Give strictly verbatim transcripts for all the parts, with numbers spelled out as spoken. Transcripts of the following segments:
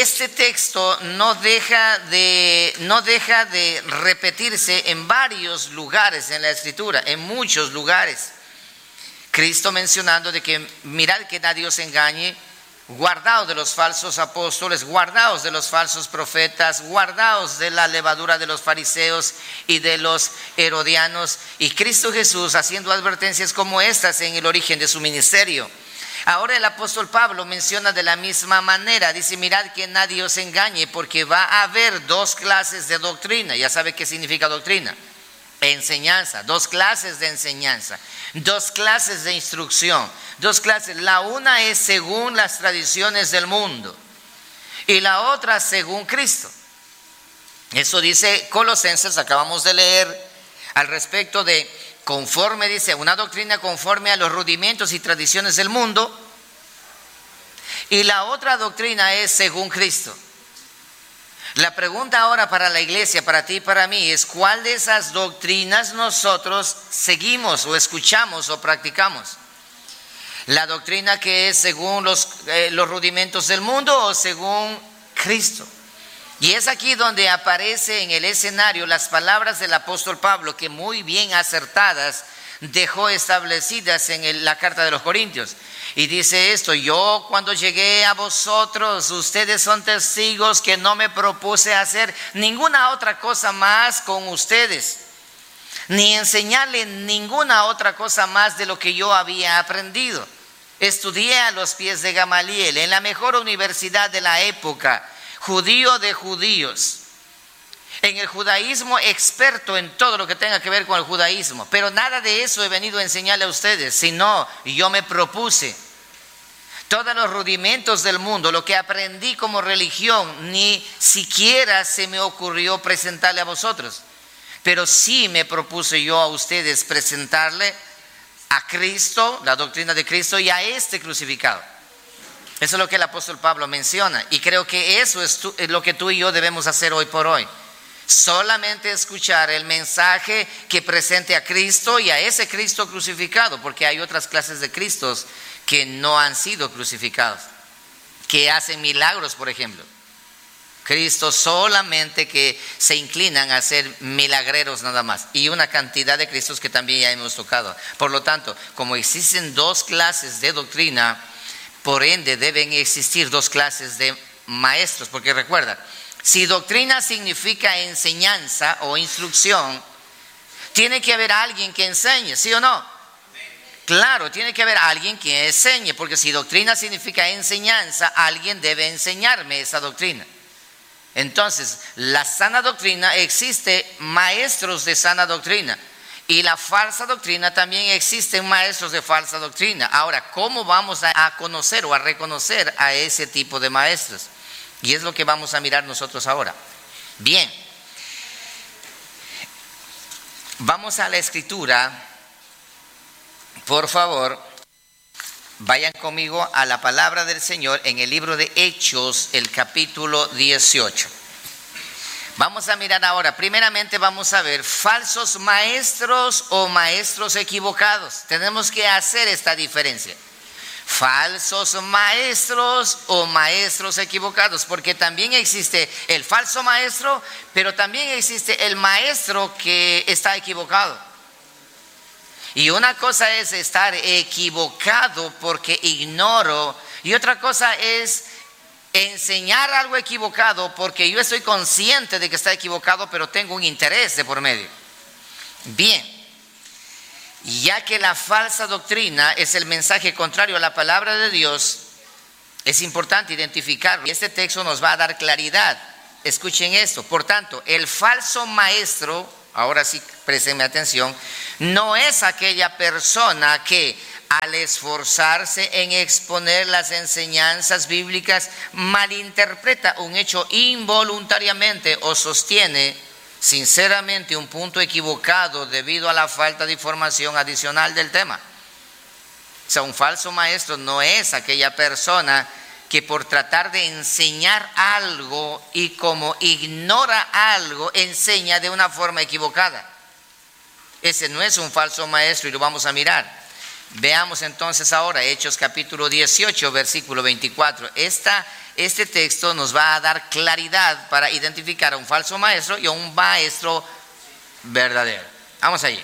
este texto no deja de, no deja de repetirse en varios lugares en la Escritura, en muchos lugares. Cristo mencionando de que mirad que nadie os engañe, guardaos de los falsos apóstoles, guardaos de los falsos profetas, guardaos de la levadura de los fariseos y de los herodianos. Y Cristo Jesús haciendo advertencias como estas en el origen de su ministerio. Ahora el apóstol Pablo menciona de la misma manera, dice, mirad que nadie os engañe, porque va a haber dos clases de doctrina. Ya sabe qué significa doctrina. Enseñanza, dos clases de enseñanza, dos clases de instrucción, dos clases. La una es según las tradiciones del mundo y la otra según Cristo. Eso dice Colosenses, acabamos de leer al respecto de conforme, dice, una doctrina conforme a los rudimentos y tradiciones del mundo, y la otra doctrina es según Cristo. La pregunta ahora para la iglesia, para ti y para mí, es ¿cuál de esas doctrinas nosotros seguimos o escuchamos o practicamos? ¿La doctrina que es según los, eh, los rudimentos del mundo o según Cristo? Y es aquí donde aparece en el escenario las palabras del apóstol Pablo, que muy bien acertadas dejó establecidas en el, la carta de los Corintios. Y dice esto: yo cuando llegué a vosotros, ustedes son testigos que no me propuse hacer ninguna otra cosa más con ustedes, ni enseñarle ninguna otra cosa más de lo que yo había aprendido. Estudié a los pies de Gamaliel, en la mejor universidad de la época, judío de judíos, en el judaísmo experto en todo lo que tenga que ver con el judaísmo, pero nada de eso he venido a enseñarle a ustedes, sino yo me propuse todos los rudimentos del mundo, lo que aprendí como religión, ni siquiera se me ocurrió presentarle a vosotros, pero sí me propuse yo a ustedes presentarle a Cristo, la doctrina de Cristo, y a este crucificado. Eso es lo que el apóstol Pablo menciona, y creo que eso es, tú, es lo que tú y yo debemos hacer hoy por hoy. Solamente escuchar el mensaje que presente a Cristo y a ese Cristo crucificado, porque hay otras clases de Cristos que no han sido crucificados, que hacen milagros, por ejemplo. Cristo solamente que se inclinan a ser milagreros nada más, y una cantidad de Cristos que también ya hemos tocado. Por lo tanto, como existen dos clases de doctrina, por ende deben existir dos clases de maestros, porque recuerda, si doctrina significa enseñanza o instrucción, tiene que haber alguien que enseñe, ¿sí o no? Claro, tiene que haber alguien que enseñe, porque si doctrina significa enseñanza, alguien debe enseñarme esa doctrina. Entonces, la sana doctrina, existe maestros de sana doctrina, y la falsa doctrina también existen maestros de falsa doctrina. Ahora, ¿cómo vamos a conocer o a reconocer a ese tipo de maestros? Y es lo que vamos a mirar nosotros ahora. Bien, vamos a la escritura. Por favor, vayan conmigo a la palabra del Señor en el libro de Hechos, el capítulo dieciocho. Vamos a mirar ahora, primeramente vamos a ver falsos maestros o maestros equivocados. Tenemos que hacer esta diferencia. Falsos maestros o maestros equivocados, porque también existe el falso maestro, pero también existe el maestro que está equivocado. Y una cosa es estar equivocado porque ignoro, y otra cosa es enseñar algo equivocado porque yo estoy consciente de que está equivocado, pero tengo un interés de por medio. Bien. Ya que la falsa doctrina es el mensaje contrario a la palabra de Dios, es importante identificarlo. Y este texto nos va a dar claridad. Escuchen esto. Por tanto, el falso maestro, ahora sí préstenme atención, no es aquella persona que al esforzarse en exponer las enseñanzas bíblicas malinterpreta un hecho involuntariamente o sostiene sinceramente un punto equivocado debido a la falta de información adicional del tema. O sea, un falso maestro no es aquella persona que por tratar de enseñar algo y como ignora algo, enseña de una forma equivocada. Ese no es un falso maestro y lo vamos a mirar. Veamos entonces ahora Hechos capítulo dieciocho, versículo veinticuatro. Esta, este texto nos va a dar claridad para identificar a un falso maestro y a un maestro verdadero. Vamos allí.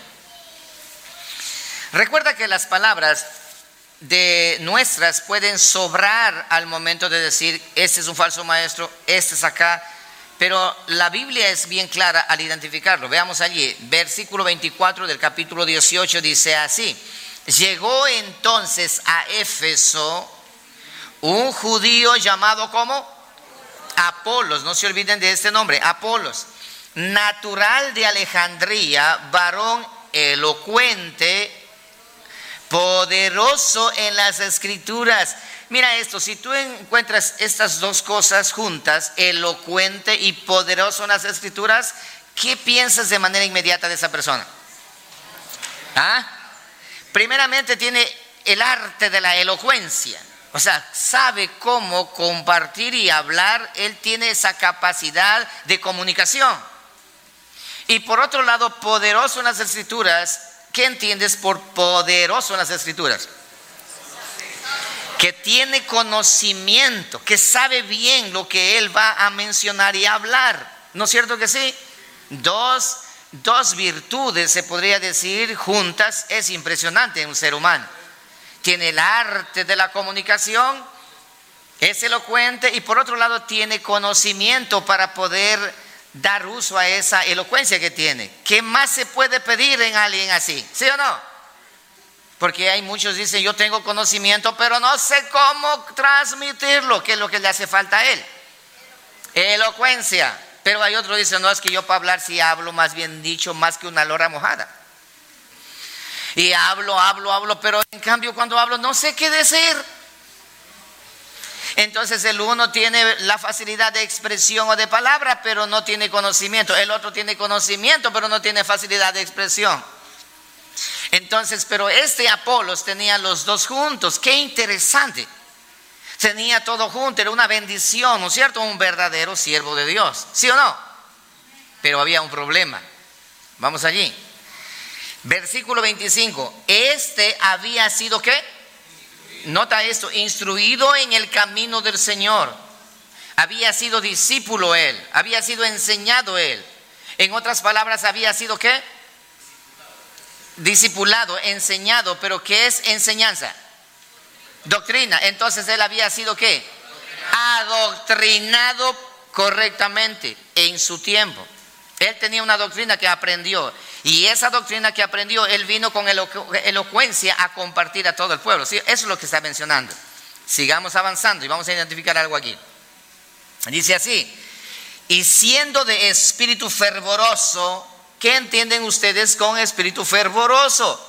Recuerda que las palabras de nuestras pueden sobrar al momento de decir, este es un falso maestro, este es acá, pero la Biblia es bien clara al identificarlo. Veamos allí, versículo veinticuatro del capítulo dieciocho dice así: llegó entonces a Éfeso un judío llamado como Apolos, no se olviden de este nombre, Apolos, natural de Alejandría, varón elocuente, poderoso en las escrituras. Mira esto, si tú encuentras estas dos cosas juntas, elocuente y poderoso en las escrituras, ¿qué piensas de manera inmediata de esa persona? ¿Ah? Primeramente tiene el arte de la elocuencia, o sea, sabe cómo compartir y hablar. Él tiene esa capacidad de comunicación. Y por otro lado, poderoso en las escrituras. ¿Qué entiendes por poderoso en las escrituras? Que tiene conocimiento, que sabe bien lo que él va a mencionar y hablar. ¿No es cierto que sí? Dos, dos virtudes, se podría decir, juntas, es impresionante en un ser humano. Tiene el arte de la comunicación, es elocuente y por otro lado tiene conocimiento para poder dar uso a esa elocuencia que tiene. ¿Qué más se puede pedir en alguien así? ¿Sí o no? Porque hay muchos que dicen, yo tengo conocimiento, pero no sé cómo transmitirlo. ¿Qué es lo que le hace falta a él? Elocuencia. Pero hay otros que dicen, no, es que yo para hablar sí hablo, más bien dicho, más que una lora mojada. Y hablo, hablo, hablo, pero en cambio cuando hablo no sé qué decir. Entonces el uno tiene la facilidad de expresión o de palabra, pero no tiene conocimiento. El otro tiene conocimiento, pero no tiene facilidad de expresión. Entonces, pero este Apolos tenía los dos juntos. Qué interesante. Tenía todo junto, era una bendición, ¿no es cierto? Un verdadero siervo de Dios, ¿sí o no? Pero había un problema. Vamos allí. Versículo veinticinco. Este había sido, ¿qué? Nota esto, instruido en el camino del Señor. Había sido discípulo él, había sido enseñado él. En otras palabras, había sido ¿qué? Discipulado, enseñado. Pero ¿qué es enseñanza? Doctrina. Entonces él había sido ¿qué? Adoctrinado correctamente en su tiempo. Él tenía una doctrina que aprendió. Y esa doctrina que aprendió, él vino con elocu- elocuencia a compartir a todo el pueblo. ¿Sí? Eso es lo que está mencionando. Sigamos avanzando y vamos a identificar algo aquí. Dice así: y siendo de espíritu fervoroso. ¿Qué entienden ustedes con espíritu fervoroso?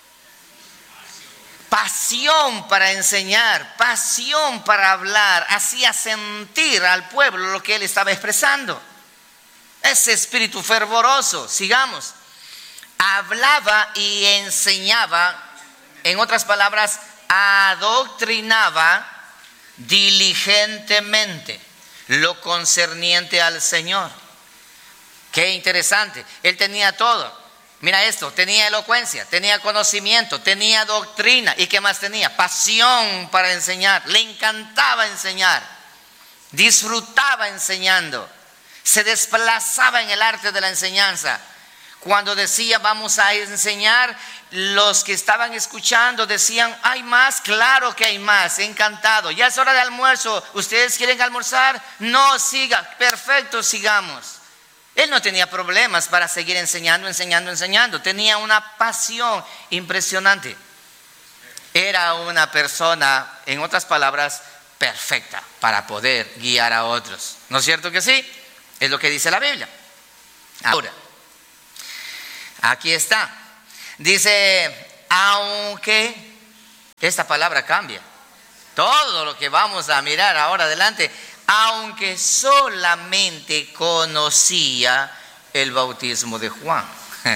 Pasión para enseñar, pasión para hablar. Hacía sentir al pueblo lo que él estaba expresando. Ese espíritu fervoroso. Sigamos. Hablaba y enseñaba, en otras palabras, adoctrinaba diligentemente lo concerniente al Señor. Qué interesante. Él tenía todo. Mira esto, tenía elocuencia, tenía conocimiento, tenía doctrina. ¿Y qué más tenía? Pasión para enseñar. Le encantaba enseñar. Disfrutaba enseñando. Se desplazaba en el arte de la enseñanza. Cuando decía vamos a enseñar, los que estaban escuchando decían, ¿hay más? Claro que hay más, encantado. Ya es hora de almuerzo, ¿ustedes quieren almorzar? No, siga, perfecto, sigamos. Él no tenía problemas para seguir enseñando, enseñando, enseñando. Tenía una pasión impresionante. Era una persona, en otras palabras, perfecta para poder guiar a otros. ¿No es cierto que sí? Es lo que dice la Biblia. Ahora, aquí está. Dice, aunque, esta palabra cambia. Todo lo que vamos a mirar ahora adelante, aunque solamente conocía el bautismo de Juan.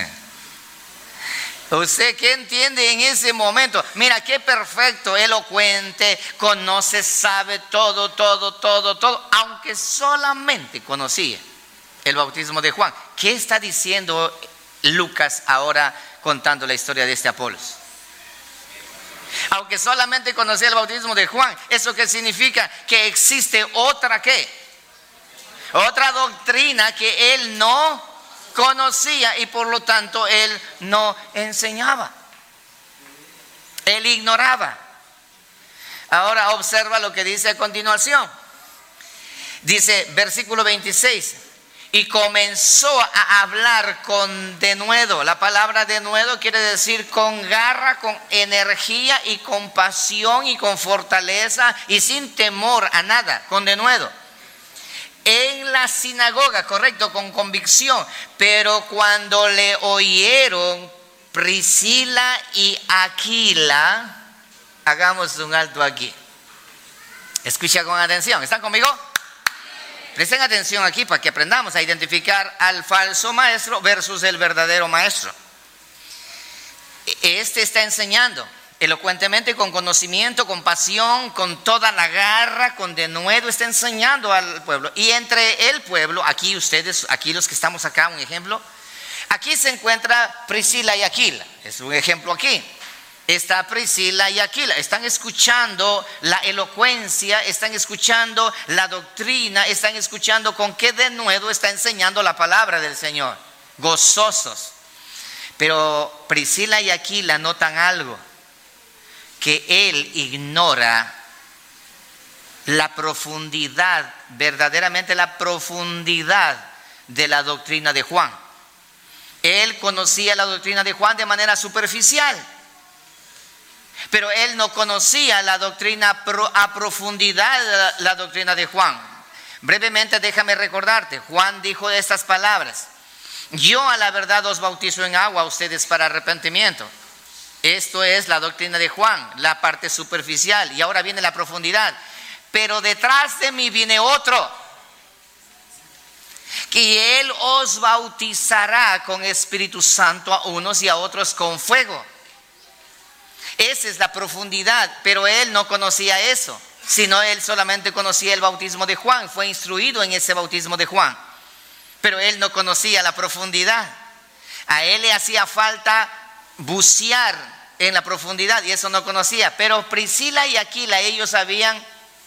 ¿Usted qué entiende en ese momento? Mira, qué perfecto, elocuente, conoce, sabe todo, todo, todo, todo, aunque solamente conocía el bautismo de Juan. ¿Qué está diciendo Lucas ahora contando la historia de este Apolos? Aunque solamente conocía el bautismo de Juan, ¿eso qué significa? Que existe otra ¿qué? Otra doctrina que él no conocía y por lo tanto él no enseñaba. Él ignoraba. Ahora observa lo que dice a continuación. Dice versículo veintiséis. Y comenzó a hablar con denuedo. La palabra denuedo quiere decir con garra, con energía y con pasión y con fortaleza y sin temor a nada, con denuedo. En la sinagoga, correcto, con convicción. Pero cuando le oyeron Priscila y Aquila, hagamos un alto aquí. Escucha con atención, ¿están conmigo? Presten atención aquí para que aprendamos a identificar al falso maestro versus el verdadero maestro. Este está enseñando elocuentemente, con conocimiento, con pasión, con toda la garra, con denuedo, está enseñando al pueblo. Y entre el pueblo, aquí ustedes, aquí los que estamos acá, un ejemplo, aquí se encuentra Priscila y Aquila, es un ejemplo aquí. Está Priscila y Aquila, están escuchando la elocuencia, están escuchando la doctrina, están escuchando con qué denuedo está enseñando la palabra del Señor, gozosos. Pero Priscila y Aquila notan algo, que él ignora la profundidad, verdaderamente la profundidad de la doctrina de Juan. Él conocía la doctrina de Juan de manera superficial, pero él no conocía la doctrina a profundidad, la, la doctrina de Juan. Brevemente déjame recordarte, Juan dijo estas palabras: yo a la verdad os bautizo en agua, ustedes para arrepentimiento. Esto es la doctrina de Juan, la parte superficial, y ahora viene la profundidad. Pero detrás de mí viene otro, que él os bautizará con Espíritu Santo a unos y a otros con fuego. Esa es la profundidad, pero él no conocía eso, sino él solamente conocía el bautismo de Juan, fue instruido en ese bautismo de Juan, pero él no conocía la profundidad. A él le hacía falta bucear en la profundidad y eso no conocía. Pero Priscila y Aquila, ellos habían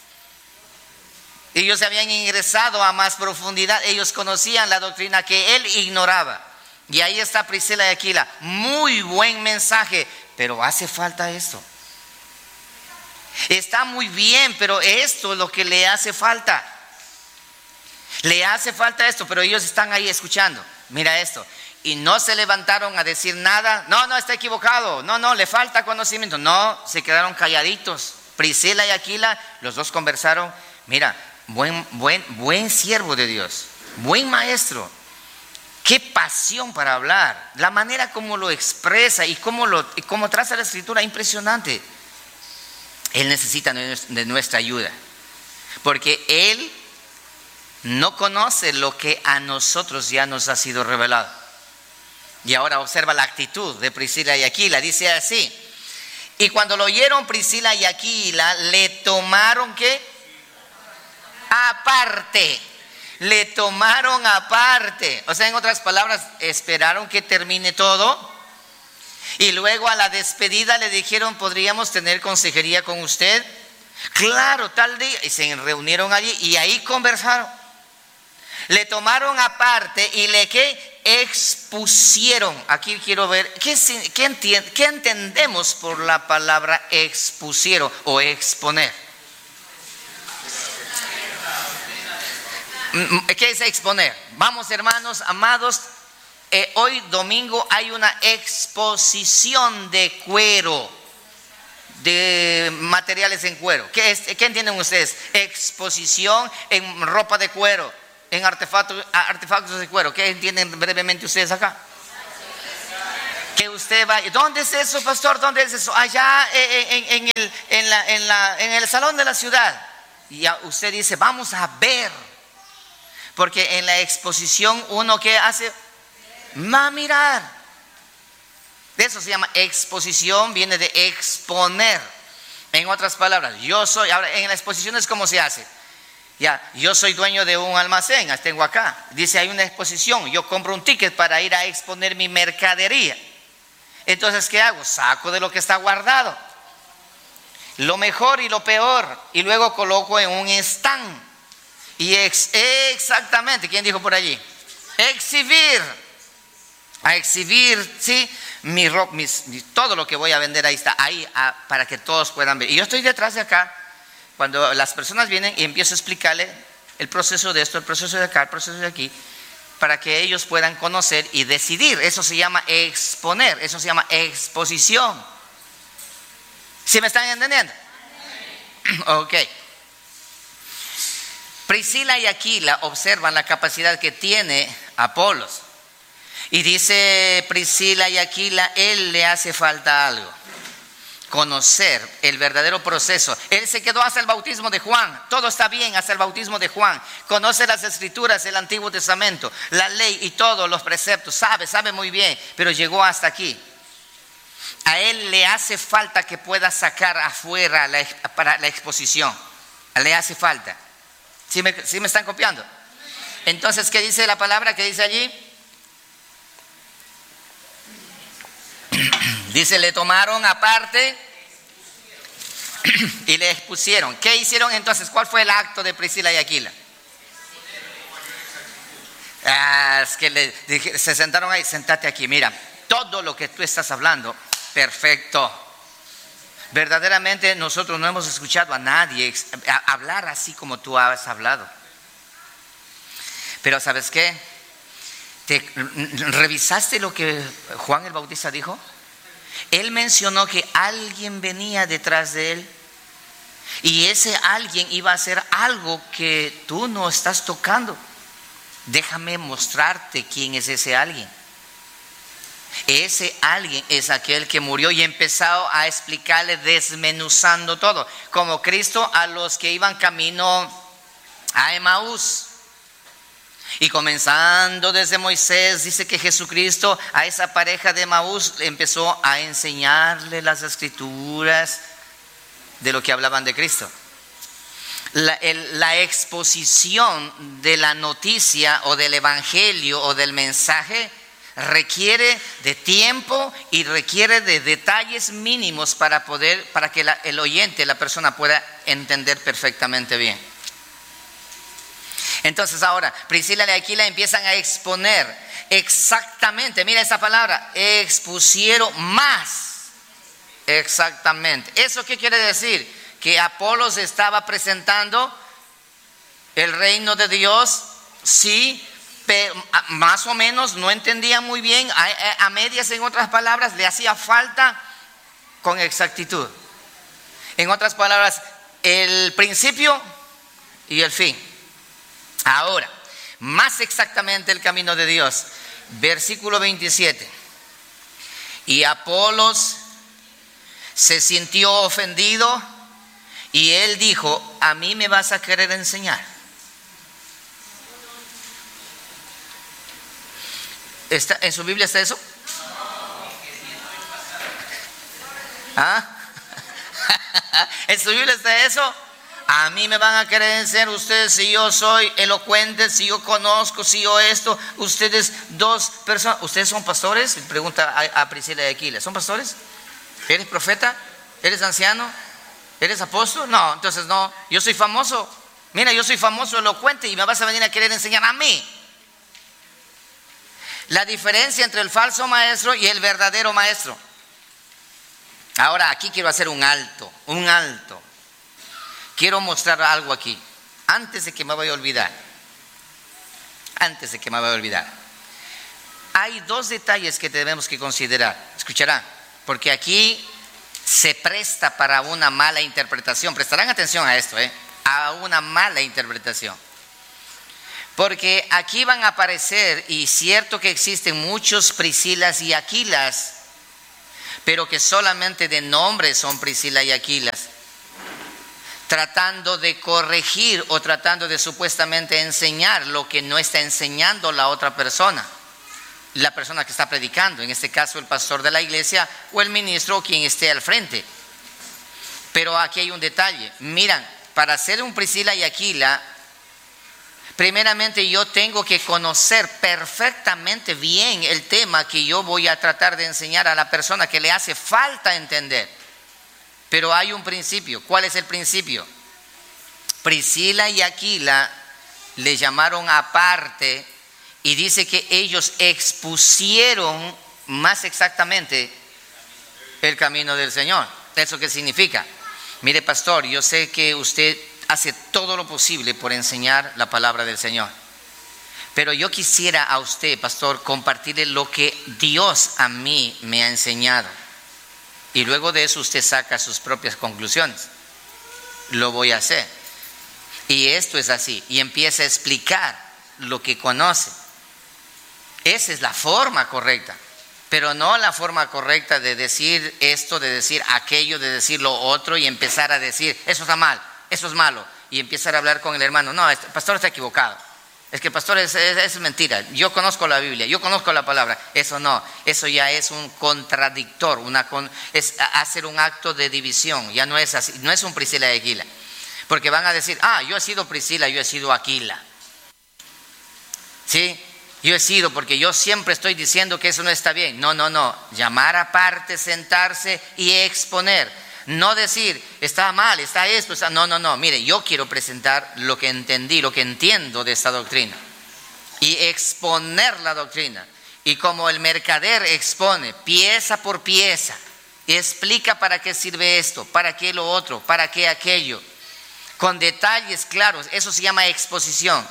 ellos habían ingresado a más profundidad, ellos conocían la doctrina que él ignoraba. Y ahí está Priscila y Aquila, muy buen mensaje, pero hace falta esto. Está muy bien, pero esto es lo que le hace falta. Le hace falta esto, pero ellos están ahí escuchando. Mira esto. Y no se levantaron a decir nada. No, no, está equivocado. No, no, le falta conocimiento. No, se quedaron calladitos. Priscila y Aquila, los dos conversaron. Mira, buen, buen, buen siervo de Dios, buen maestro. Qué pasión para hablar. La manera como lo expresa y cómo, lo, y cómo traza la escritura, impresionante. Él necesita de nuestra ayuda, porque él no conoce lo que a nosotros ya nos ha sido revelado. Y ahora observa la actitud de Priscila y Aquila. Dice así: y cuando lo oyeron Priscila y Aquila, le tomaron ¿qué? Aparte. Le tomaron aparte. O sea, en otras palabras, esperaron que termine todo. Y luego a la despedida le dijeron: ¿podríamos tener consejería con usted? Claro, tal día. Y se reunieron allí y ahí conversaron. Le tomaron aparte y le ¿qué? Expusieron. Aquí quiero ver, ¿qué, qué, entend, ¿qué entendemos por la palabra expusieron o exponer? ¿Qué es exponer? Vamos, hermanos amados, eh, hoy domingo hay una exposición de cuero, de materiales en cuero. ¿Qué, es, ¿Qué entienden ustedes? Exposición en ropa de cuero, en artefactos, artefactos de cuero. ¿Qué entienden brevemente ustedes acá? Que usted va, ¿dónde es eso, pastor? ¿Dónde es eso? Allá en, en, en, el, en, la, en, la, en el salón de la ciudad. Y usted dice: vamos a ver. Porque en la exposición uno ¿qué hace? Va a mirar. De eso se llama exposición, viene de exponer. En otras palabras, yo soy, ahora en la exposición es como se hace. Ya, yo soy dueño de un almacén, las tengo acá. Dice, hay una exposición, yo compro un ticket para ir a exponer mi mercadería. Entonces, ¿qué hago? Saco de lo que está guardado. lo mejor y lo peor, y luego coloco en un stand. Y ex, exactamente, ¿quién dijo por allí? Exhibir, a exhibir, ¿sí? Mi ropa, mis, mi, todo lo que voy a vender ahí está, ahí a, para que todos puedan ver. Y yo estoy detrás de acá, cuando las personas vienen y empiezo a explicarle el proceso de esto, el proceso de acá, el proceso de aquí, para que ellos puedan conocer y decidir. Eso se llama exponer, eso se llama exposición. ¿Sí me están entendiendo? Ok. Priscila y Aquila observan la capacidad que tiene Apolos. Y dice Priscila y Aquila, él le hace falta algo. Conocer el verdadero proceso. Él se quedó hasta el bautismo de Juan. Todo está bien hasta el bautismo de Juan. Conoce las escrituras, el Antiguo Testamento, la ley y todos los preceptos. Sabe, sabe muy bien, pero llegó hasta aquí. A él le hace falta que pueda sacar afuera la, para la exposición. Le hace falta. ¿Sí me, sí me están copiando? Entonces, ¿qué dice la palabra? ¿Qué dice allí? Dice, le tomaron aparte y le expusieron. ¿Qué hicieron entonces? ¿Cuál fue el acto de Priscila y Aquila? Ah, es que le dije, se sentaron ahí, sentate aquí, mira, todo lo que tú estás hablando, perfecto. Verdaderamente nosotros no hemos escuchado a nadie hablar así como tú has hablado. Pero ¿sabes qué? ¿Te, ¿Revisaste lo que Juan el Bautista dijo? Él mencionó que alguien venía detrás de él y ese alguien iba a hacer algo que tú no estás tocando. Déjame mostrarte quién es ese alguien. Ese alguien es aquel que murió, y empezó a explicarle desmenuzando todo, como Cristo a los que iban camino a Emaús. Y comenzando desde Moisés, dice que Jesucristo a esa pareja de Emaús empezó a enseñarle las escrituras de lo que hablaban de Cristo. La, el, la exposición de la noticia o del evangelio o del mensaje requiere de tiempo y requiere de detalles mínimos para poder, para que la, el oyente, la persona pueda entender perfectamente bien. Entonces ahora, Priscila y Aquila empiezan a exponer exactamente, mira esa palabra, expusieron más exactamente. ¿Eso qué quiere decir? Que Apolos estaba presentando el reino de Dios, sí, pero más o menos no entendía muy bien, a, a medias, en otras palabras, le hacía falta con exactitud. En otras palabras, el principio y el fin. Ahora, más exactamente el camino de Dios. Versículo veintisiete. Y Apolos se sintió ofendido y él dijo, a mí me vas a querer enseñar. ¿Está, ¿En su Biblia está eso? ¿Ah? ¿En su Biblia está eso? A mí me van a querer enseñar ustedes si yo soy elocuente, si yo conozco, si yo esto. Ustedes dos personas, ¿ustedes son pastores? Pregunta a, a Priscila y Aquila. ¿Son pastores? ¿Eres profeta? ¿Eres anciano? ¿Eres apóstol? No, entonces no, yo soy famoso. Mira, yo soy famoso, elocuente, y me vas a venir a querer enseñar a mí. La diferencia entre el falso maestro y el verdadero maestro. Ahora aquí quiero hacer un alto, un alto. Quiero mostrar algo aquí, antes de que me vaya a olvidar. Antes de que me vaya a olvidar. Hay dos detalles que debemos que considerar. Escucharán, porque aquí se presta para una mala interpretación. Prestarán atención a esto, ¿eh? A una mala interpretación. Porque aquí van a aparecer, y cierto que existen muchos Priscilas y Aquilas, pero que solamente de nombre son Priscila y Aquilas, tratando de corregir o tratando de supuestamente enseñar lo que no está enseñando la otra persona, la persona que está predicando, en este caso el pastor de la iglesia o el ministro o quien esté al frente. Pero aquí hay un detalle. Miran, para ser un Priscila y Aquila, primeramente yo tengo que conocer perfectamente bien el tema que yo voy a tratar de enseñar a la persona que le hace falta entender. Pero hay un principio. ¿Cuál es el principio? Priscila y Aquila le llamaron aparte y dice que ellos expusieron más exactamente el camino del Señor. ¿Eso qué significa? Mire, pastor, yo sé que usted hace todo lo posible por enseñar la palabra del Señor, pero yo quisiera a usted, pastor, compartirle lo que Dios a mí me ha enseñado. Y luego de eso usted saca sus propias conclusiones. Lo voy a hacer. Y esto es así. Y empieza a explicar lo que conoce. Esa es la forma correcta. Pero no la forma correcta de decir esto, de decir aquello, de decir lo otro y empezar a decir, eso está mal, eso es malo. Y empezar a hablar con el hermano. No, el pastor está equivocado. Es que pastor, es, es, es mentira. Yo conozco la Biblia, yo conozco la palabra. Eso no, eso ya es un contradictor, una con, es hacer un acto de división. Ya no es así, no es un Priscila y Aquila. Porque van a decir, ah, yo he sido Priscila, yo he sido Aquila. ¿Sí? Yo he sido, porque yo siempre estoy diciendo que eso no está bien. No, no, no. Llamar aparte, sentarse y exponer. No decir, está mal, está esto, está... No, no, no. Mire, yo quiero presentar lo que entendí, lo que entiendo de esta doctrina. Y exponer la doctrina. Y como el mercader expone, pieza por pieza, y explica para qué sirve esto, para qué lo otro, para qué aquello. Con detalles claros. Eso se llama exposición.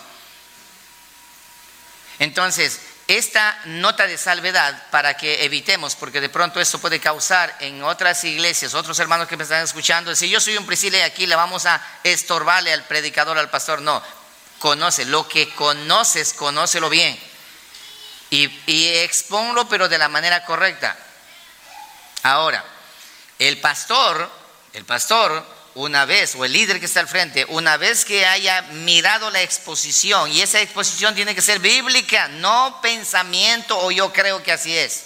Entonces, esta nota de salvedad para que evitemos, porque de pronto esto puede causar en otras iglesias, otros hermanos que me están escuchando, si yo soy un Priscila y Aquila, vamos a estorbarle al predicador, al pastor. No, conoce, lo que conoces, conócelo bien y, y expónlo, pero de la manera correcta. Ahora, el pastor, el pastor, una vez, o el líder que está al frente, una vez que haya mirado la exposición, y esa exposición tiene que ser bíblica, no pensamiento o yo creo que así es.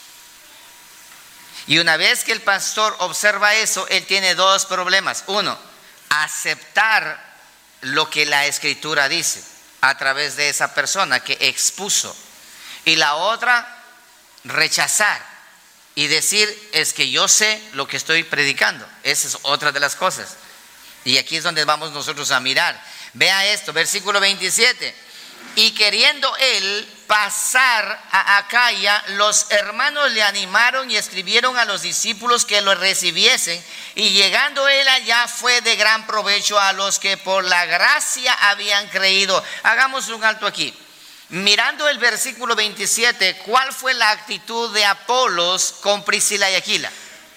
Y una vez que el pastor observa eso, él tiene dos problemas. Uno, aceptar lo que la Escritura dice a través de esa persona que expuso. Y la otra, rechazar. Y decir, es que yo sé lo que estoy predicando. Esa es otra de las cosas. Y aquí es donde vamos nosotros a mirar. Vea esto, versículo veintisiete. Y queriendo él pasar a Acaya, los hermanos le animaron y escribieron a los discípulos que lo recibiesen. Y llegando él allá fue de gran provecho a los que por la gracia habían creído. Hagamos un alto aquí. Mirando el versículo veintisiete, ¿cuál fue la actitud de Apolos con Priscila y Aquila?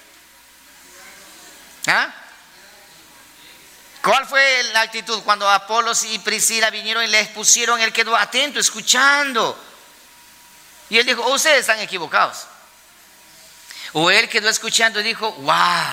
¿Ah? ¿Cuál fue la actitud cuando Apolos y Priscila vinieron y le expusieron? Él quedó atento, escuchando. Y él dijo, oh, ustedes están equivocados. O él quedó escuchando y dijo, wow,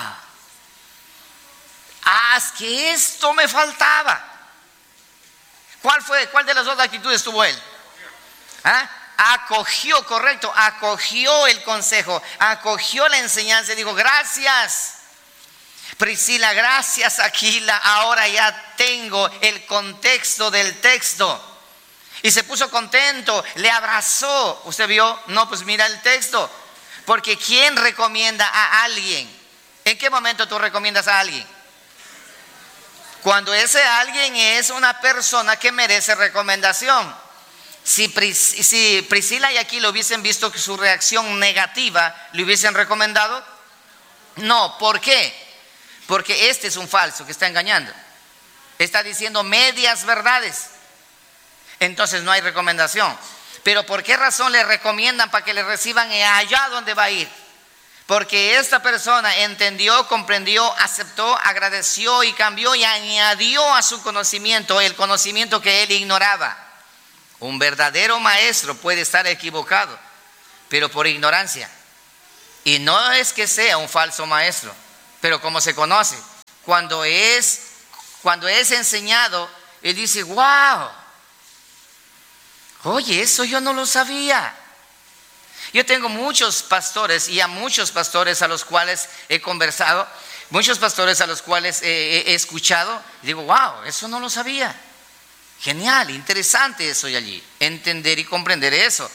ah, es que esto me faltaba. ¿Cuál fue? ¿Cuál de las dos actitudes tuvo él? ¿Ah? Acogió, correcto, acogió el consejo, acogió la enseñanza y dijo, gracias Priscila, gracias Aquila, ahora ya tengo el contexto del texto. Y se puso contento, le abrazó. ¿Usted vio? No, pues mira el texto. Porque ¿quién recomienda a alguien? ¿En qué momento tú recomiendas a alguien? Cuando ese alguien es una persona que merece recomendación. Si, Pris, si Priscila y Aquila hubiesen visto que su reacción negativa, ¿le hubiesen recomendado? No, ¿por qué? Porque este es un falso que está engañando. Está diciendo medias verdades. Entonces no hay recomendación. Pero ¿por qué razón le recomiendan para que le reciban allá donde va a ir? Porque esta persona entendió, comprendió, aceptó, agradeció y cambió y añadió a su conocimiento el conocimiento que él ignoraba. Un verdadero maestro puede estar equivocado, pero por ignorancia. Y no es que sea un falso maestro, pero como se conoce, cuando es, cuando es enseñado, él dice, wow, oye, eso yo no lo sabía. Yo tengo muchos pastores y a muchos pastores a los cuales he conversado, muchos pastores a los cuales he, he escuchado, y digo, wow, eso no lo sabía. Genial, interesante eso y allí, entender y comprender eso.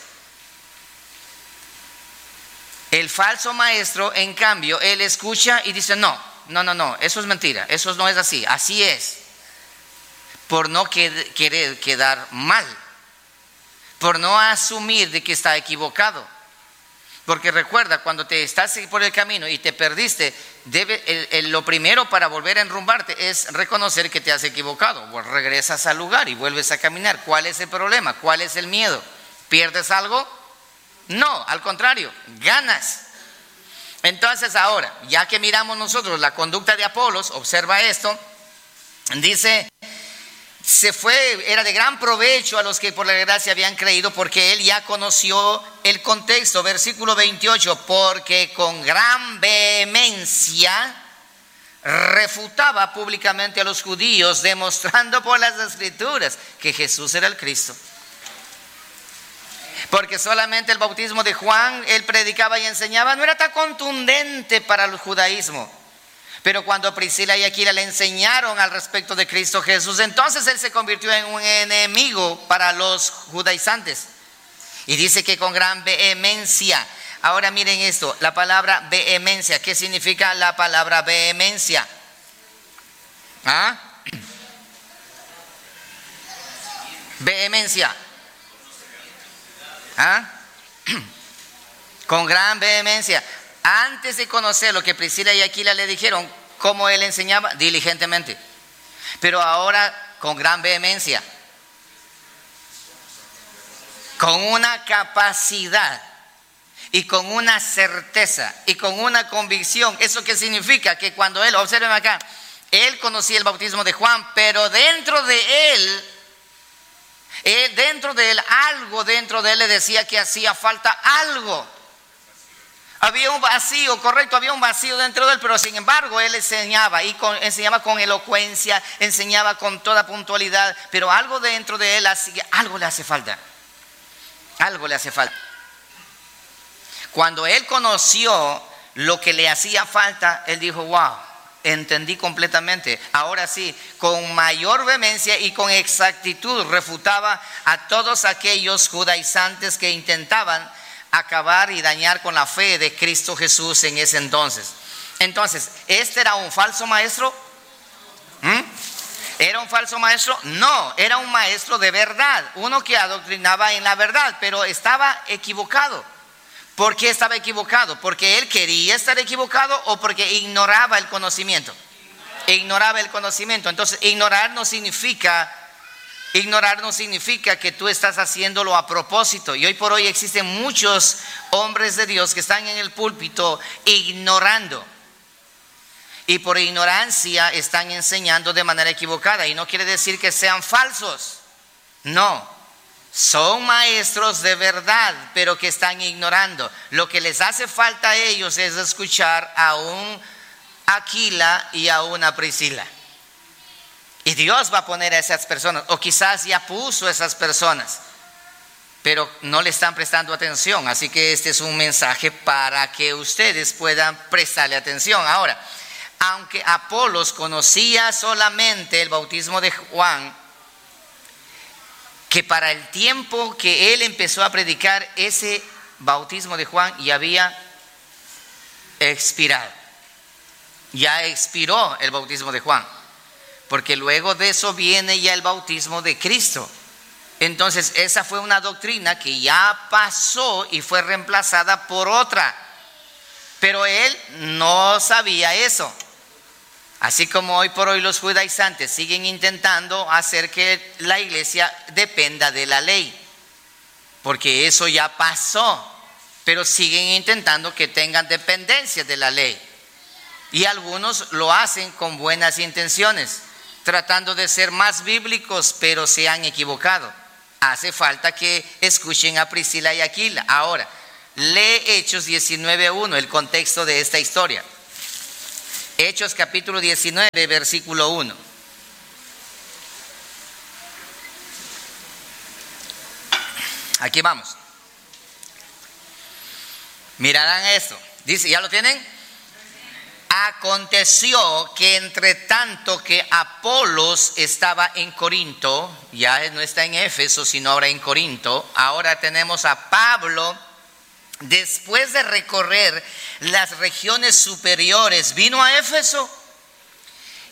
El falso maestro, en cambio, él escucha y dice, no, no, no, no, eso es mentira, eso no es así, así es. Por no qued- querer quedar mal, por no asumir de que está equivocado. Porque recuerda, cuando te estás por el camino y te perdiste, debe, el, el, lo primero para volver a enrumbarte es reconocer que te has equivocado. Pues regresas al lugar y vuelves a caminar. ¿Cuál es el problema? ¿Cuál es el miedo? ¿Pierdes algo? No, al contrario, ganas. Entonces ahora, ya que miramos nosotros la conducta de Apolos, observa esto, dice... Se fue, era de gran provecho a los que por la gracia habían creído, porque él ya conoció el contexto. Versículo veintiocho, porque con gran vehemencia refutaba públicamente a los judíos, demostrando por las escrituras que Jesús era el Cristo. Porque solamente el bautismo de Juan, él predicaba y enseñaba, no era tan contundente para el judaísmo. Pero cuando Priscila y Aquila le enseñaron al respecto de Cristo Jesús, entonces él se convirtió en un enemigo para los judaizantes. Y dice que con gran vehemencia. Ahora miren esto, la palabra vehemencia. ¿Qué significa la palabra vehemencia? ¿Ah? Vehemencia. ¿Ah? Con gran vehemencia. Antes de conocer lo que Priscila y Aquila le dijeron, cómo él enseñaba, diligentemente. Pero ahora con gran vehemencia, con una capacidad y con una certeza y con una convicción. ¿Eso qué significa? Que cuando él, observen acá, él conocía el bautismo de Juan, pero dentro de él, él dentro de él, algo dentro de él le decía que hacía falta algo. Había un vacío, correcto, había un vacío dentro de él, pero sin embargo él enseñaba y con, enseñaba con elocuencia, enseñaba con toda puntualidad, pero algo dentro de él, hacía, algo le hace falta, algo le hace falta. Cuando él conoció lo que le hacía falta, él dijo, wow, entendí completamente. Ahora sí, con mayor vehemencia y con exactitud refutaba a todos aquellos judaizantes que intentaban acabar y dañar con la fe de Cristo Jesús en ese entonces. Entonces, ¿este era un falso maestro? ¿Mm? ¿Era un falso maestro? No, era un maestro de verdad, uno que adoctrinaba en la verdad, pero estaba equivocado. ¿Por qué estaba equivocado? ¿Porque él quería estar equivocado o porque ignoraba el conocimiento? Ignoraba el conocimiento. Entonces, ignorar no significa Ignorar no significa que tú estás haciéndolo a propósito. Y hoy por hoy existen muchos hombres de Dios que están en el púlpito ignorando. Y por ignorancia están enseñando de manera equivocada. Y no quiere decir que sean falsos. No, son maestros de verdad, pero que están ignorando. Lo que les hace falta a ellos es escuchar a un Aquila y a una Priscila. Y Dios va a poner a esas personas, o quizás ya puso a esas personas, pero no le están prestando atención. Así que este es un mensaje para que ustedes puedan prestarle atención. Ahora, aunque Apolos conocía solamente el bautismo de Juan, que para el tiempo que él empezó a predicar, ese bautismo de Juan ya había expirado. Ya expiró el bautismo de Juan. Porque luego de eso viene ya el bautismo de Cristo. Entonces esa fue una doctrina que ya pasó y fue reemplazada por otra. Pero él no sabía eso. Así como hoy por hoy los judaizantes siguen intentando hacer que la iglesia dependa de la ley. Porque eso ya pasó. Pero siguen intentando que tengan dependencia de la ley. Y algunos lo hacen con buenas intenciones, tratando de ser más bíblicos, pero se han equivocado. Hace falta que escuchen a Priscila y Aquila. Ahora, lee Hechos diecinueve uno, el contexto de esta historia. Hechos capítulo diecinueve, versículo uno. Aquí vamos. Mirarán esto. Dice, ¿ya lo tienen? Aconteció que entre tanto que Apolos estaba en Corinto, ya no está en Éfeso, sino ahora en Corinto, ahora tenemos a Pablo, después de recorrer las regiones superiores, vino a Éfeso.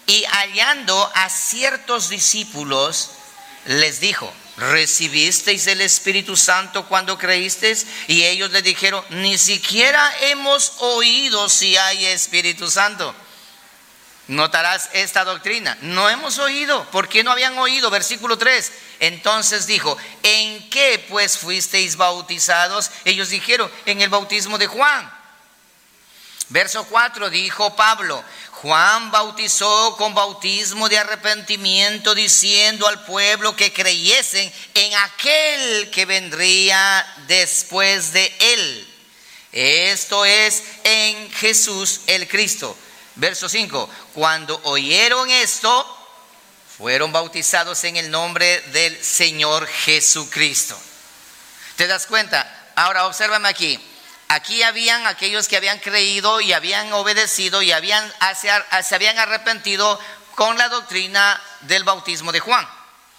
Y hallando a ciertos discípulos, les dijo: ¿recibisteis el Espíritu Santo cuando creísteis? Y ellos le dijeron: ni siquiera hemos oído si hay Espíritu Santo. Notarás esta doctrina: no hemos oído. ¿Por qué no habían oído? Versículo tres. Entonces dijo: ¿en qué pues fuisteis bautizados? Ellos dijeron: en el bautismo de Juan. Verso cuatro, dijo Pablo: Juan bautizó con bautismo de arrepentimiento, diciendo al pueblo que creyesen en aquel que vendría después de él, esto es, en Jesús el Cristo. Verso cinco, cuando oyeron esto, fueron bautizados en el nombre del Señor Jesucristo. ¿Te das cuenta? Ahora obsérvame aquí. Aquí habían aquellos que habían creído y habían obedecido y habían, se habían arrepentido con la doctrina del bautismo de Juan.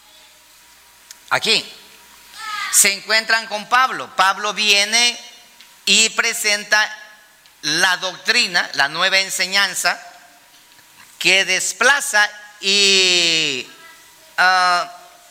Aquí se encuentran con Pablo. Pablo viene y presenta la doctrina, la nueva enseñanza que desplaza y uh,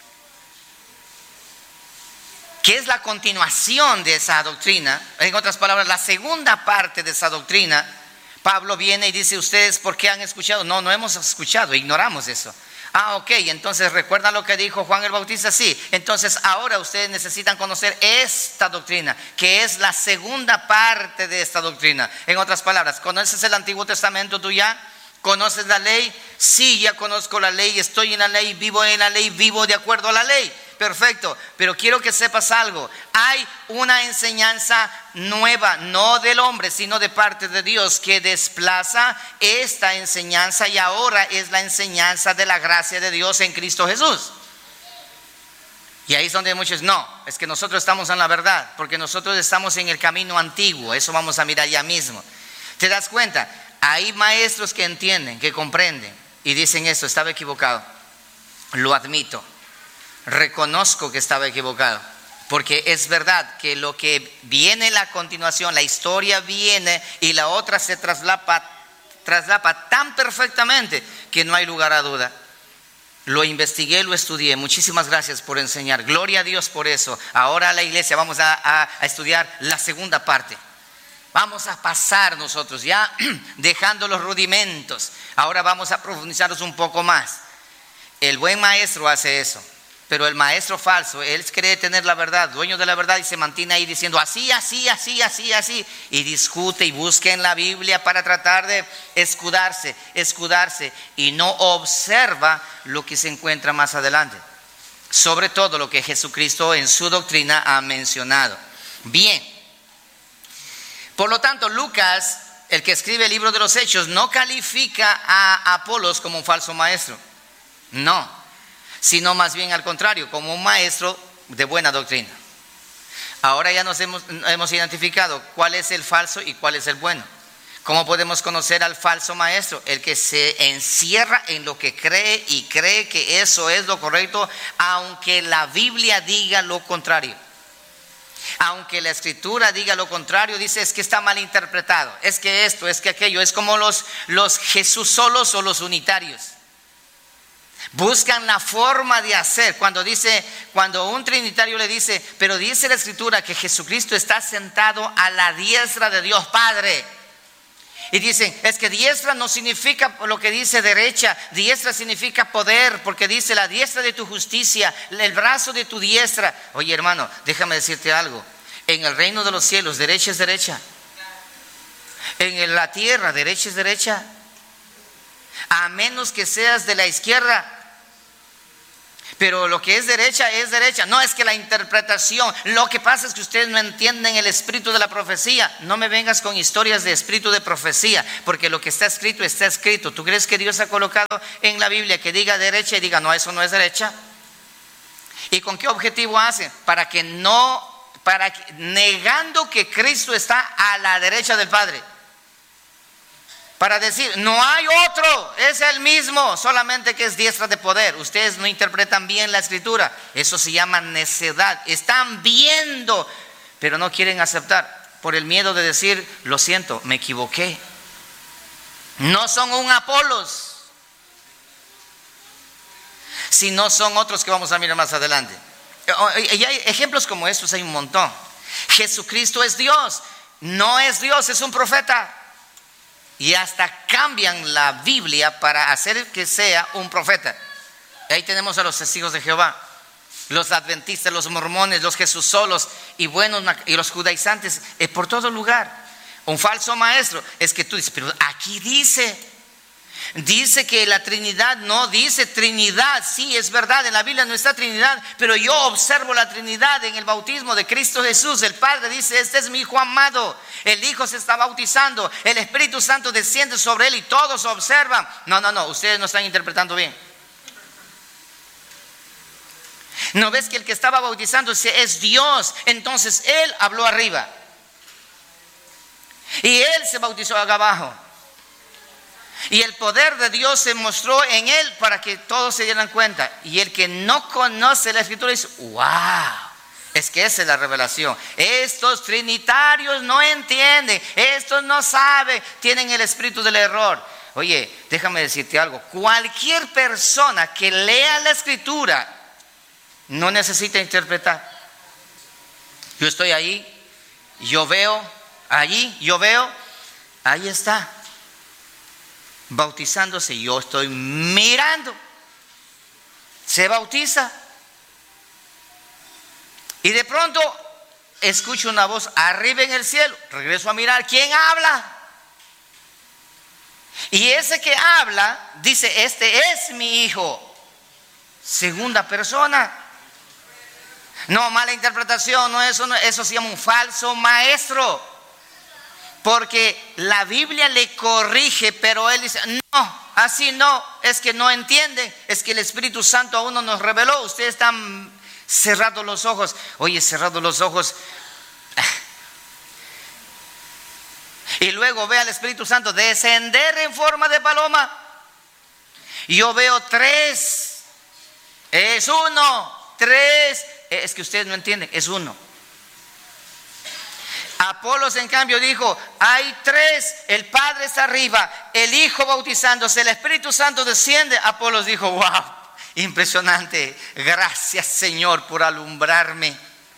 que es la continuación de esa doctrina. En otras palabras, la segunda parte de esa doctrina. Pablo viene y dice: ¿ustedes por qué han escuchado? No, no hemos escuchado, ignoramos eso. Ah, ok, entonces ¿recuerdan lo que dijo Juan el Bautista? Sí, entonces ahora ustedes necesitan conocer esta doctrina, que es la segunda parte de esta doctrina. En otras palabras, ¿conoces el Antiguo Testamento tú ya? ¿Conoces la ley? Sí, ya conozco la ley, estoy en la ley, vivo en la ley, vivo de acuerdo a la ley. Perfecto, pero quiero que sepas algo. Hay una enseñanza nueva, no del hombre, sino de parte de Dios, que desplaza esta enseñanza y ahora es la enseñanza de la gracia de Dios en Cristo Jesús. Y ahí es donde muchos, no, es que nosotros estamos en la verdad, porque nosotros estamos en el camino antiguo. Eso vamos a mirar ya mismo. ¿Te das cuenta? Hay maestros que entienden, que comprenden y dicen esto: estaba equivocado, lo admito. Reconozco que estaba equivocado, porque es verdad que lo que viene en la continuación, la historia viene y la otra se traslapa, traslapa tan perfectamente que no hay lugar a duda. Lo investigué, lo estudié. Muchísimas gracias por enseñar. Gloria a Dios por eso. Ahora a la iglesia vamos a, a, a estudiar la segunda parte. Vamos a pasar nosotros ya dejando los rudimentos. Ahora vamos a profundizarnos un poco más. El buen maestro hace eso. Pero el maestro falso, él cree tener la verdad, dueño de la verdad, y se mantiene ahí diciendo así, así, así, así, así, y discute y busca en la Biblia para tratar de escudarse, escudarse, y no observa lo que se encuentra más adelante, sobre todo lo que Jesucristo en su doctrina ha mencionado. Bien, por lo tanto, Lucas, el que escribe el libro de los Hechos, no califica a Apolos como un falso maestro, no, sino más bien al contrario, como un maestro de buena doctrina. Ahora ya nos hemos, hemos identificado cuál es el falso y cuál es el bueno. ¿Cómo podemos conocer al falso maestro? El que se encierra en lo que cree y cree que eso es lo correcto, aunque la Biblia diga lo contrario. Aunque la Escritura diga lo contrario, dice: es que está mal interpretado, es que esto, es que aquello. Es como los, los Jesús solos o los unitarios. Buscan la forma de hacer. Cuando dice, cuando un trinitario le dice: pero dice la Escritura que Jesucristo está sentado a la diestra de Dios Padre. Y dicen: es que diestra no significa lo que dice derecha, diestra significa poder, porque dice la diestra de tu justicia, el brazo de tu diestra. Oye, hermano, déjame decirte algo. En el reino de los cielos, derecha es derecha. En la tierra, derecha es derecha. A menos que seas de la izquierda. Pero lo que es derecha es derecha. No es que la interpretación, lo que pasa es que ustedes no entienden el espíritu de la profecía. No me vengas con historias de espíritu de profecía, porque lo que está escrito está escrito. ¿Tú crees que Dios ha colocado en la Biblia que diga derecha y diga no, eso no es derecha? ¿Y con qué objetivo hace? Para que no, para que, negando que Cristo está a la derecha del Padre. Para decir, no hay otro, es el mismo, solamente que es diestra de poder. Ustedes no interpretan bien la Escritura. Eso se llama necedad. Están viendo, pero no quieren aceptar por el miedo de decir: lo siento, me equivoqué. No son un Apolos, si no son otros que vamos a mirar más adelante. Y hay ejemplos como estos, hay un montón. Jesucristo es Dios, no es Dios, es un profeta. Y hasta cambian la Biblia para hacer que sea un profeta. Ahí tenemos a los testigos de Jehová, los adventistas, los mormones, los Jesús solos y buenos, y los judaizantes, eh, por todo lugar. Un falso maestro es que tú dices, pero aquí dice, dice que la Trinidad, no dice Trinidad. Sí, es verdad, en la Biblia no está Trinidad, pero yo observo la Trinidad en el bautismo de Cristo Jesús. El Padre dice, este es mi Hijo amado. El Hijo se está bautizando, el Espíritu Santo desciende sobre él y todos observan. No, no, no, ustedes no están interpretando bien. ¿No ves que el que estaba bautizándose es Dios? Entonces Él habló arriba y Él se bautizó acá abajo. Y el poder de Dios se mostró en Él para que todos se dieran cuenta. Y el que no conoce la Escritura dice, wow, es que esa es la revelación. Estos trinitarios no entienden, estos no saben, tienen el espíritu del error. Oye, déjame decirte algo, cualquier persona que lea la Escritura no necesita interpretar. Yo estoy ahí, yo veo, allí, yo veo, ahí está, bautizándose, yo estoy mirando, se bautiza. Y de pronto escucho una voz arriba en el cielo, regreso a mirar, ¿quién habla? Y ese que habla dice, este es mi hijo, segunda persona. No, mala interpretación, no, eso, no, eso se llama un falso maestro. Porque la Biblia le corrige, pero él dice, no, así no, es que no entienden, es que el Espíritu Santo a uno nos reveló, ustedes están cerrados los ojos. Oye, cerrados los ojos. Y luego ve al Espíritu Santo descender en forma de paloma. Y yo veo tres, es uno, tres. Es que ustedes no entienden, es uno. Apolos en cambio dijo, hay tres, el Padre está arriba, el Hijo bautizándose, el Espíritu Santo desciende. Apolos dijo, wow, impresionante, gracias Señor por alumbrarme.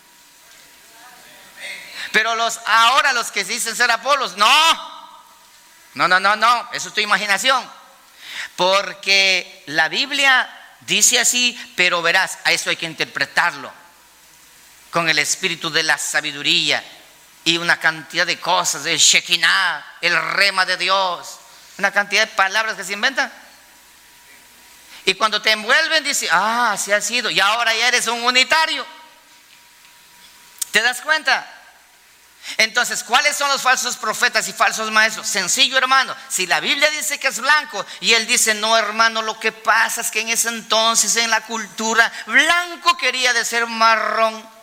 Pero los ahora los que dicen ser Apolos, no, no, no, no, no, eso es tu imaginación. Porque la Biblia dice así, pero verás, a eso hay que interpretarlo con el espíritu de la sabiduría y una cantidad de cosas, el Shekinah, el rema de Dios, una cantidad de palabras que se inventan. Y cuando te envuelven, dice, ah, así ha sido, y ahora ya eres un unitario. ¿Te das cuenta? Entonces, ¿cuáles son los falsos profetas y falsos maestros? Sencillo, hermano. Si la Biblia dice que es blanco y él dice, no, hermano, lo que pasa es que en ese entonces, en la cultura, blanco quería decir marrón.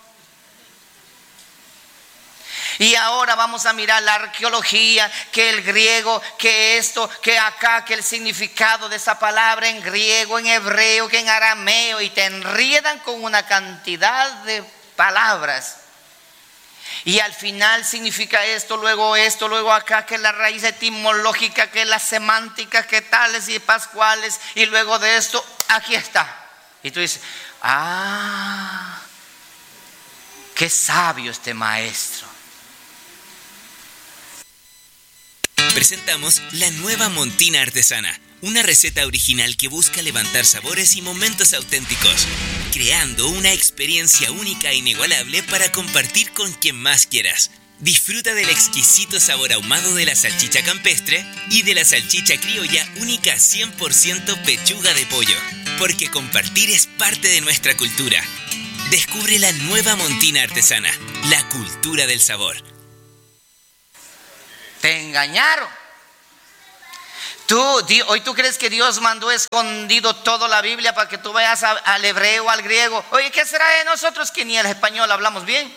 Y ahora vamos a mirar la arqueología, que el griego, que esto, que acá, que el significado de esa palabra en griego, en hebreo, que en arameo, y te enredan con una cantidad de palabras. Y al final significa esto, luego esto, luego acá, que la raíz etimológica, que la semántica, que tales y pascuales, y luego de esto, aquí está. Y tú dices, ah, qué sabio este maestro. Presentamos la nueva Montina Artesana, una receta original que busca levantar sabores y momentos auténticos, creando una experiencia única e inigualable para compartir con quien más quieras. Disfruta del exquisito sabor ahumado de la salchicha campestre y de la salchicha criolla única cien por ciento pechuga de pollo, porque compartir es parte de nuestra cultura. Descubre la nueva Montina Artesana, la cultura del sabor. Te engañaron. Tú, hoy tú crees que Dios mandó escondido toda la Biblia para que tú vayas a, al hebreo, al griego. Oye, ¿qué será de nosotros que ni el español hablamos bien?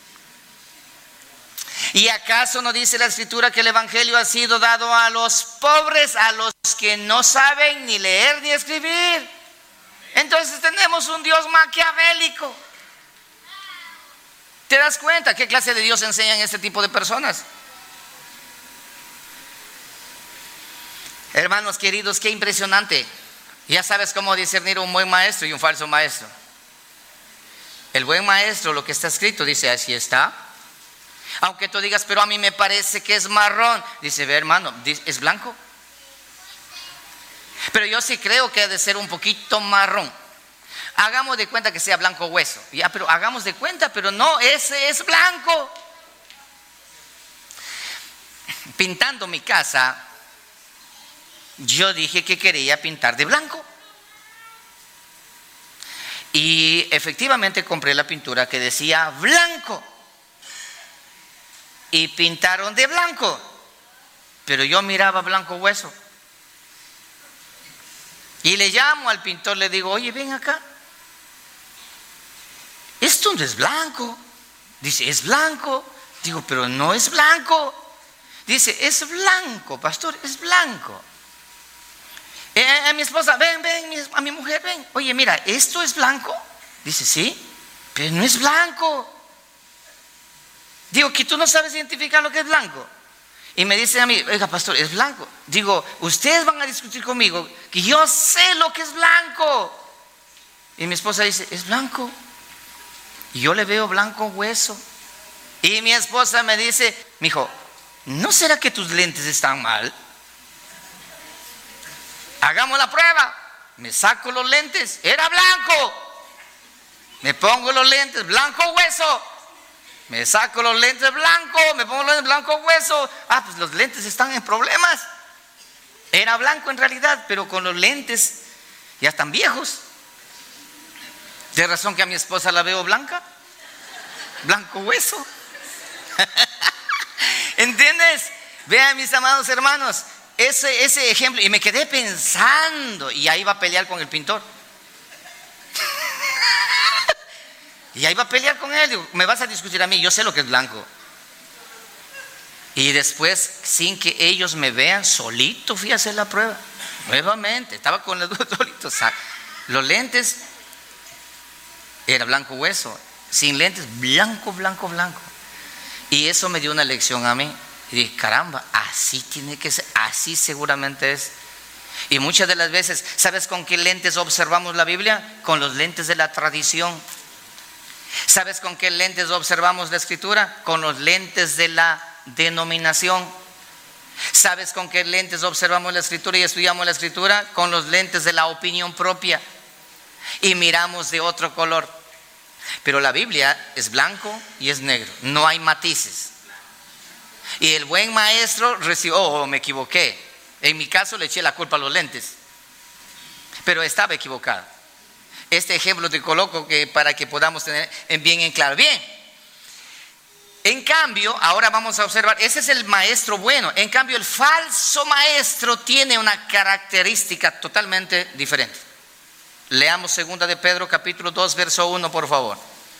¿Y acaso no dice la Escritura que el Evangelio ha sido dado a los pobres, a los que no saben ni leer ni escribir? Entonces tenemos un Dios maquiavélico. ¿Te das cuenta qué clase de Dios enseñan este tipo de personas? Hermanos queridos, qué impresionante. Ya sabes cómo discernir un buen maestro y un falso maestro. El buen maestro, lo que está escrito, dice, así está. Aunque tú digas, pero a mí me parece que es marrón, dice, ve hermano, es blanco. Pero yo sí creo que ha de ser un poquito marrón. Hagamos de cuenta que sea blanco hueso. Ya, pero hagamos de cuenta, pero no, ese es blanco. Pintando mi casa, yo dije que quería pintar de blanco. Y efectivamente compré la pintura que decía blanco. Y pintaron de blanco. Pero yo miraba blanco hueso. Y le llamo al pintor, le digo, oye, ven acá. Esto no es blanco. Dice, es blanco. Digo, pero no es blanco. Dice, es blanco, pastor, es blanco. Eh, a mi esposa, ven, ven, a mi mujer, ven. Oye, mira, ¿esto es blanco? Dice, sí, pero no es blanco. Digo, que tú no sabes identificar lo que es blanco. Y me dice a mí, oiga, pastor, es blanco. Digo, ustedes van a discutir conmigo que yo sé lo que es blanco. Y mi esposa dice, es blanco. Y yo le veo blanco hueso. Y mi esposa me dice, mijo, ¿no será que tus lentes están mal? Hagamos la prueba. Me saco los lentes, era blanco. Me pongo los lentes, blanco hueso. Me saco los lentes blancos, me pongo los lentes blanco hueso. Ah, pues los lentes están en problemas. Era blanco en realidad, pero con los lentes ya están viejos. De razón que a mi esposa la veo blanca, blanco hueso. ¿Entiendes? Vean, mis amados hermanos, ese, ese ejemplo. Y me quedé pensando, y ahí iba a pelear con el pintor. Y ahí va a pelear con él. Digo, me vas a discutir a mí, yo sé lo que es blanco. Y después, sin que ellos me vean, solito fui a hacer la prueba. Nuevamente, estaba con los dos solitos. Los lentes era blanco hueso, sin lentes, blanco, blanco, blanco. Y eso me dio una lección a mí. Y dije, caramba, así tiene que ser, así seguramente es. Y muchas de las veces, ¿sabes con qué lentes observamos la Biblia? Con los lentes de la tradición. ¿Sabes con qué lentes observamos la Escritura? Con los lentes de la denominación. ¿Sabes con qué lentes observamos la Escritura y estudiamos la Escritura? Con los lentes de la opinión propia. Y miramos de otro color. Pero la Biblia es blanco y es negro, no hay matices. Y el buen maestro recibió, oh, me equivoqué. En mi caso le eché la culpa a los lentes, pero estaba equivocado. Este ejemplo te coloco que para que podamos tener bien en claro. Bien, en cambio, ahora vamos a observar, ese es el maestro bueno. En cambio, el falso maestro tiene una característica totalmente diferente. Leamos segunda de Pedro capítulo dos, verso uno, por favor.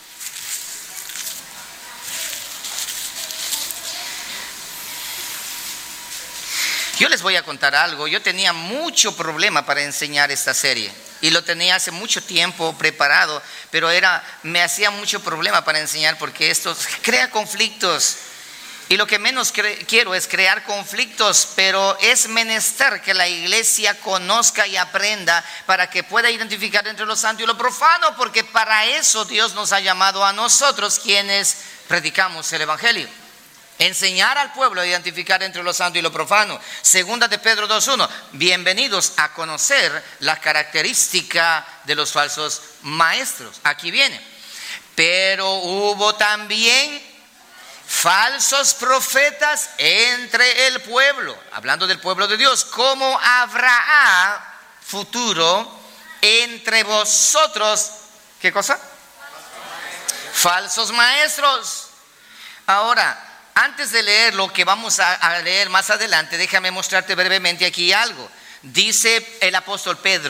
Yo les voy a contar algo. Yo tenía mucho problema para enseñar esta serie. Y lo tenía hace mucho tiempo preparado, pero era, me hacía mucho problema para enseñar porque esto crea conflictos. Y lo que menos cre- quiero es crear conflictos, pero es menester que la iglesia conozca y aprenda para que pueda identificar entre lo santo y lo profano, porque para eso Dios nos ha llamado a nosotros quienes predicamos el Evangelio. Enseñar al pueblo a identificar entre lo santo y lo profano. Segunda de Pedro dos uno. Bienvenidos a conocer la característica de los falsos maestros. Aquí viene. Pero hubo también falsos profetas entre el pueblo, hablando del pueblo de Dios, como habrá futuro entre vosotros. ¿Qué cosa? Falsos maestros. Ahora, antes de leer lo que vamos a, a leer más adelante, déjame mostrarte brevemente aquí algo. Dice el apóstol Pedro: